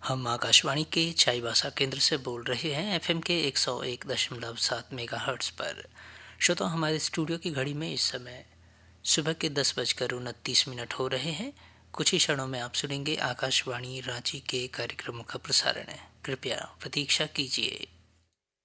हम आकाशवाणी के चाईबासा केंद्र से बोल रहे हैं एफएम के 101.7 मेगाहर्ट्ज पर। श्रोता, हमारे स्टूडियो की घड़ी में इस समय सुबह के 10:29 हो रहे हैं। कुछ ही क्षणों में आप सुनेंगे आकाशवाणी रांची के कार्यक्रमों का प्रसारण है। कृपया प्रतीक्षा कीजिए।